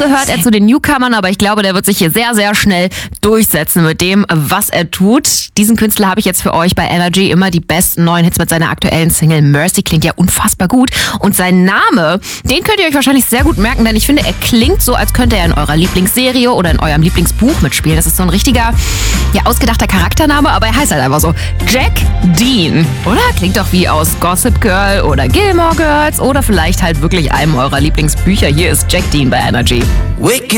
gehört er zu den Newcomern, aber ich glaube, der wird sich hier sehr, sehr schnell durchsetzen mit dem, was er tut. Diesen Künstler habe ich jetzt für euch bei Energy, immer die besten neuen Hits mit seiner aktuellen Single Mercy. Klingt ja unfassbar gut. Und sein Name, den könnt ihr euch wahrscheinlich sehr gut merken, denn ich finde, er klingt so, als könnte er in eurer Lieblingsserie oder in eurem Lieblingsbuch mitspielen. Das ist so ein richtiger, ja, ausgedachter Charaktername, aber er heißt halt einfach so Jack Dean. Oder? Klingt doch wie aus Gossip Girl oder Gilmore Girls oder vielleicht halt wirklich einem eurer Lieblingsbücher. Hier ist Jack Dean bei Energy.